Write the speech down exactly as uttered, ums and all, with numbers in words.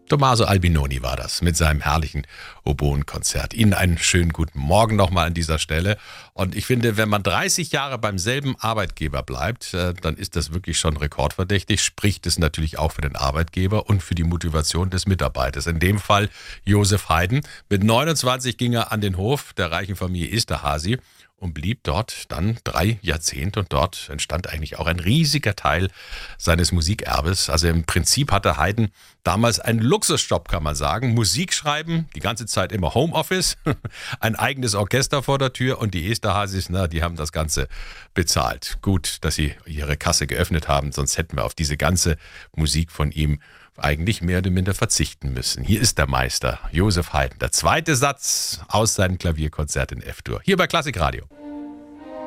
Tommaso Albinoni war das mit seinem herrlichen Oboenkonzert. Ihnen einen schönen guten Morgen nochmal an dieser Stelle. Und ich finde, wenn man dreißig Jahre beim selben Arbeitgeber bleibt, dann ist das wirklich schon rekordverdächtig. Spricht es natürlich auch für den Arbeitgeber und für die Motivation des Mitarbeiters. In dem Fall Josef Haydn. Mit neunundzwanzig ging er an den Hof der reichen Familie Esterházy und blieb dort dann drei Jahrzehnte, und dort entstand eigentlich auch ein riesiger Teil seines Musikerbes. Also im Prinzip hatte Haydn damals einen Luxusjob, kann man sagen. Musik schreiben, die ganze Zeit immer Homeoffice, ein eigenes Orchester vor der Tür, und die Esterházys, na, die haben das Ganze bezahlt. Gut, dass sie ihre Kasse geöffnet haben, sonst hätten wir auf diese ganze Musik von ihm eigentlich mehr oder minder verzichten müssen. Hier ist der Meister, Josef Haydn, der zweite Satz aus seinem Klavierkonzert in F-Dur, hier bei Klassikradio.